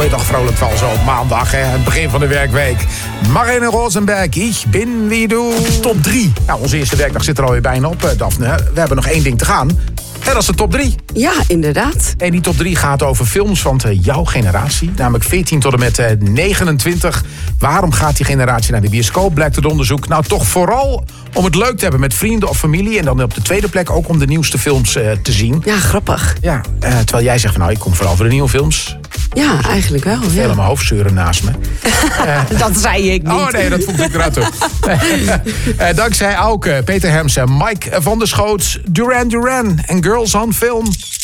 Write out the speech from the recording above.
Word je toch vrolijk van zo op maandag, hè? Het begin van de werkweek. Marina Rosenberg, ik ben wie du. Top 3. Nou, onze eerste werkdag zit er alweer bijna op, Daphne. We hebben nog 1 ding te gaan. En dat is de top 3. Ja, inderdaad. En die top 3 gaat over films van jouw generatie. Namelijk 14 tot en met 29. Waarom gaat die generatie naar de bioscoop? Blijkt het onderzoek. Nou, toch vooral om het leuk te hebben met vrienden of familie. En dan op de tweede plek ook om de nieuwste films te zien. Ja, grappig. Ja, terwijl jij zegt van nou, ik kom vooral voor de nieuwe films. Ja, eigenlijk wel. Veel aan mijn hoofd zeuren naast me. Dat zei ik niet. Oh nee, dat voelde ik eruit toe. Dankzij Auke, Peter Hermsen, Mike van der Schoot, Duran Duran en Girls on Film.